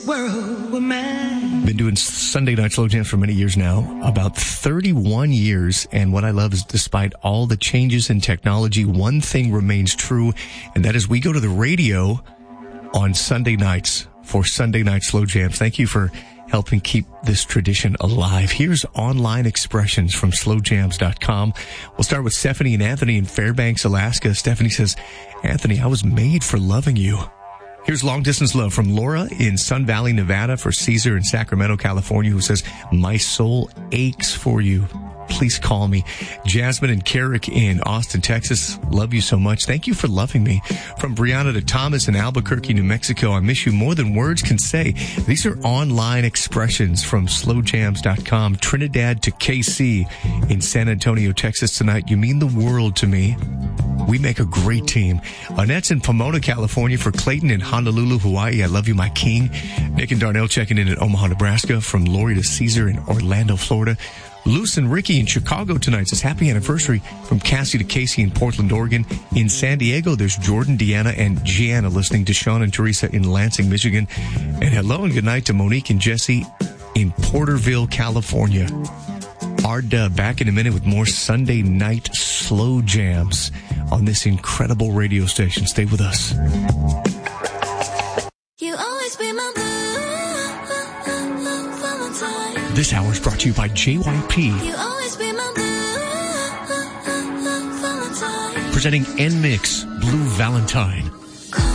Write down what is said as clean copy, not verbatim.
Been doing Sunday Night Slow Jams for many years now, about 31 years, and what I love is despite all the changes in technology, one thing remains true, and that is we go to the radio on Sunday nights for Sunday Night Slow Jams. Thank you for helping keep this tradition alive. Here's online expressions from slowjams.com. We'll start with Stephanie and Anthony in Fairbanks, Alaska. Stephanie says, Anthony, I was made for loving you. Here's Long Distance Love from Laura in Sun Valley, Nevada, for Caesar in Sacramento, California, who says, my soul aches for you. Please call me. Jasmine and Carrick in Austin, Texas. Love you so much. Thank you for loving me. From Brianna to Thomas in Albuquerque, New Mexico. I miss you more than words can say. These are online expressions from slowjams.com. Trinidad to KC in San Antonio, Texas tonight. You mean the world to me. We make a great team. Annette's in Pomona, California, for Clayton in Honolulu, Hawaii. I love you, my king. Nick and Darnell checking in Omaha, Nebraska. From Lori to Caesar in Orlando, Florida. Luce and Ricky in Chicago tonight says happy anniversary. From Cassie to Casey in Portland, Oregon. In San Diego, there's Jordan, Deanna, and Gianna listening to Sean and Teresa in Lansing, Michigan. And hello and good night to Monique and Jesse in Porterville, California. Arda back in a minute with more Sunday Night Slow Jams on this incredible radio station. Stay with us. You always be my Valentine. This hour is brought to you by JYP. You always be my Valentine. Presenting NMIX Blue Valentine.